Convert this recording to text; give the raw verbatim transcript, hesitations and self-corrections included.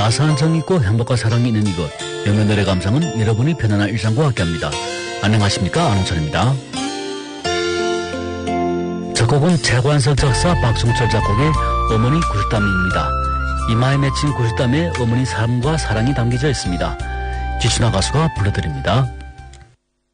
따스한 정이 있고 행복과 사랑이 있는 이곳 명면들의 감상은 여러분이 편안한 일상과 함께합니다. 안녕하십니까, 안홍철입니다. 작곡은 최관석 작사, 박승철 작곡의 어머니 구슬땀입니다. 이마에 맺힌 구슬땀에 어머니 삶과 사랑이 담겨져 있습니다. 지춘아 가수가 불러드립니다.